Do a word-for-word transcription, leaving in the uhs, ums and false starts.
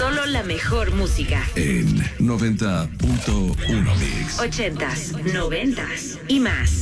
Solo la mejor música. En noventa punto uno Mix. Ochentas, noventas y más.